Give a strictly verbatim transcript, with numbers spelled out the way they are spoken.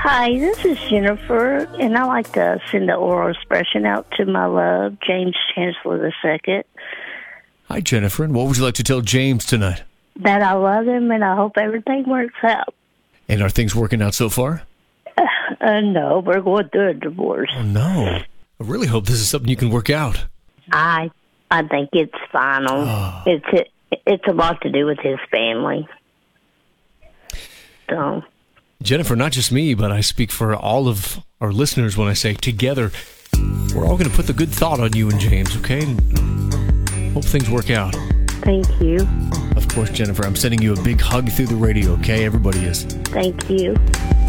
Hi, this is Jennifer, and I'd like to send an oral expression out to my love, James Chancellor the Second. Hi, Jennifer, and what would you like to tell James tonight? That I love him, and I hope everything works out. And are things working out so far? Uh, uh, no, we're going through a divorce. Oh, no. I really hope this is something you can work out. I I think it's final. Oh. It's it, it's a lot to do with his family. So, Jennifer, not just me, but I speak for all of our listeners when I say together, we're all going to put the good thought on you and James, okay? And hope things work out. thank you. Of course, Jennifer, I'm sending you a big hug through the radio, okay? Everybody is. Thank you.